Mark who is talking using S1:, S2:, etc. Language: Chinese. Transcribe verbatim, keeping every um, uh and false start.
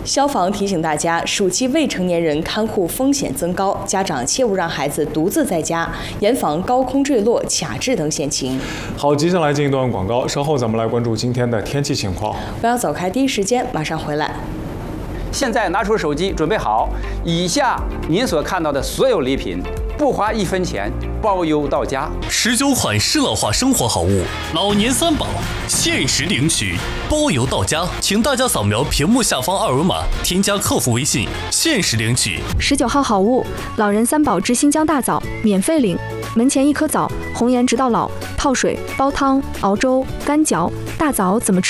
S1: 消防提醒大家，暑期未成年人看护风险增高，家长切勿让孩子独自在家，严防高空坠落、卡滞等险情。
S2: 好，接下来进一段广告，稍后咱们来关注今天的天气情况。
S1: 不要走开，第一时间马上回来。
S3: 现在拿出手机，准备好，以下您所看到的所有礼品，不花一分钱，包邮到家。
S4: 十九款适老化生活好物，老年三宝，限时领取，包邮到家。请大家扫描屏幕下方二维码，添加客服微信，限时领取。
S5: 十九号好物，老人三宝之新疆大枣，免费领。门前一颗枣，红颜直到老，泡水、煲汤、熬粥、干嚼。大枣怎么吃？